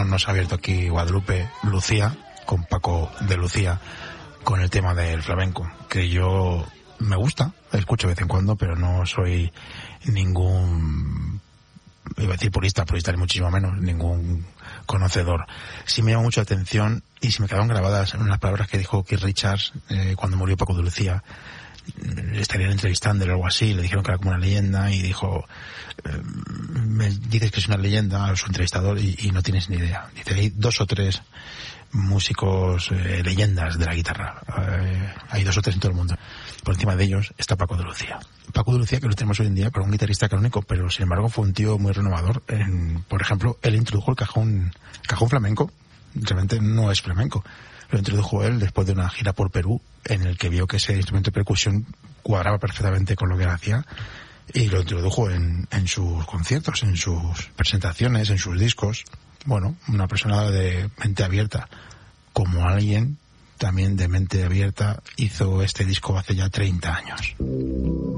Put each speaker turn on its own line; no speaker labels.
no nos ha abierto aquí Guadalupe Lucía, con Paco de Lucía, con el tema del flamenco, que yo me gusta, escucho de vez en cuando, pero no soy ningún, iba a decir purista ni muchísimo menos, ningún conocedor. Sí me llama mucho la atención y se me quedaron grabadas unas palabras que dijo Keith Richards cuando murió Paco de Lucía. Le estarían entrevistando o algo así, le dijeron que era como una leyenda y dijo, me dices que es una leyenda a su entrevistador y no tienes ni idea. Dice, hay 2 o 3 músicos leyendas de la guitarra, hay 2 o 3 en todo el mundo. Por encima de ellos está Paco de Lucía. Paco de Lucía, que lo tenemos hoy en día para un guitarrista canónico, pero sin embargo fue un tío muy renovador. Por ejemplo, él introdujo el cajón flamenco. Realmente no es flamenco. Lo introdujo él después de una gira por Perú, en el que vio que ese instrumento de percusión cuadraba perfectamente con lo que él hacía, y lo introdujo en sus conciertos, en sus presentaciones, en sus discos. Bueno, una persona de mente abierta, como alguien también de mente abierta hizo este disco hace ya 30 años.